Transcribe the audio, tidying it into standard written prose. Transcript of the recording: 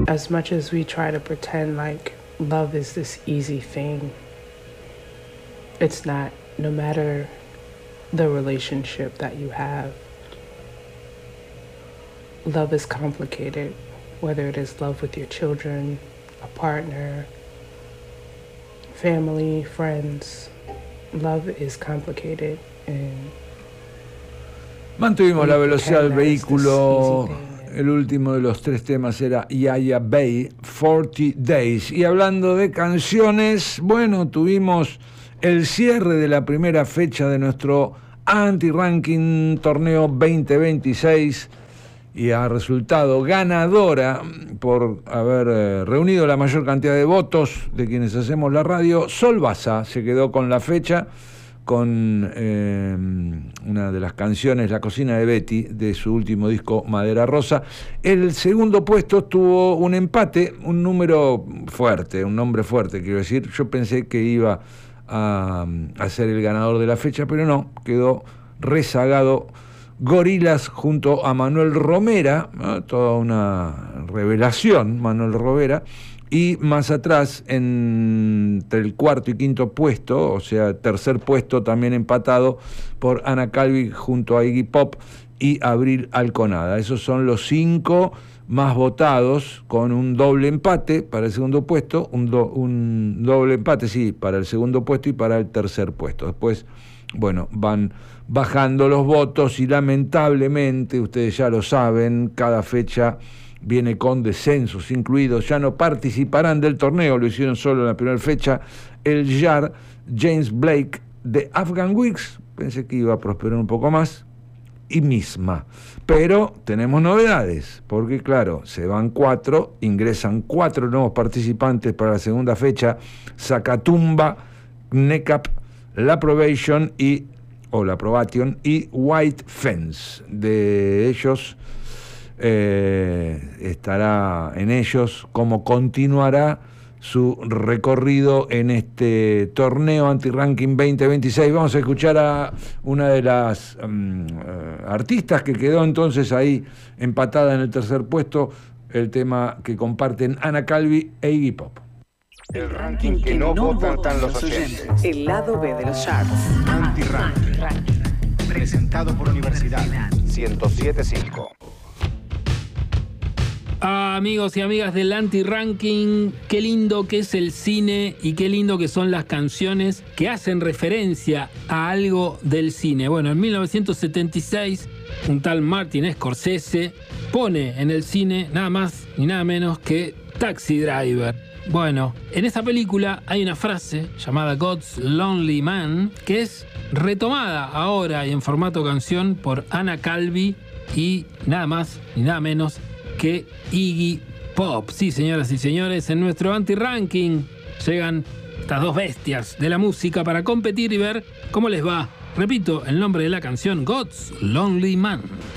as much as we try to pretend like love is this easy thing, it's not. No matter the relationship that you have, love is complicated, whether it is love with your children, a partner, family, friends. Love is complicated. And mantuvimos la velocidad del vehículo. El último de los 3 temas era Yaya Bay, 40 Days. Y hablando de canciones, bueno, tuvimos el cierre de la primera fecha de nuestro Anti-Ranking Torneo 2026 y ha resultado ganadora por haber reunido la mayor cantidad de votos de quienes hacemos la radio. Sol Baza se quedó con la fecha con una de las canciones, La cocina de Betty, de su último disco Madera Rosa. El segundo puesto tuvo un empate, un número fuerte, un nombre fuerte, quiero decir. Yo pensé que iba a ser el ganador de la fecha, pero no, quedó rezagado Gorillaz junto a Manuel Romera, ¿no? Toda una revelación, Manuel Romera. Y más atrás, entre el cuarto y quinto puesto, o sea, tercer puesto también empatado por Ana Calvi junto a Iggy Pop y Abril Alconada. Esos son los 5 más votados, con un doble empate para el segundo puesto, un doble empate, sí, para el segundo puesto y para el tercer puesto. Después, bueno, van bajando los votos y lamentablemente, ustedes ya lo saben, cada fecha viene con descensos incluidos, ya no participarán del torneo, lo hicieron solo en la primera fecha, el Jar, James Blake de Afghan Wigs, pensé que iba a prosperar un poco más, y Misma. Pero tenemos novedades, porque claro, se van 4, ingresan 4 nuevos participantes para la segunda fecha, Zacatumba, Necap, La Probation o La Probation y White Fence. De ellos estará en ellos cómo continuará su recorrido en este torneo Anti-Ranking 2026. Vamos a escuchar a una de las artistas que quedó entonces ahí empatada en el tercer puesto, el tema que comparten Ana Calvi e Iggy Pop. El ranking que no votan los oyentes. El lado B de los charts. Anti-Ranking. Presentado por Universidad 107.5. Amigos y amigas del Anti-Ranking, qué lindo que es el cine y qué lindo que son las canciones que hacen referencia a algo del cine. Bueno, en 1976, un tal Martin Scorsese pone en el cine nada más ni nada menos que Taxi Driver. Bueno, en esa película hay una frase llamada God's Lonely Man que es retomada ahora y en formato canción por Ana Calvi y nada más ni nada menos que Iggy Pop. Sí, señoras y señores, en nuestro Anti-Ranking llegan estas dos bestias de la música para competir y ver cómo les va. Repito, el nombre de la canción, God's Lonely Man.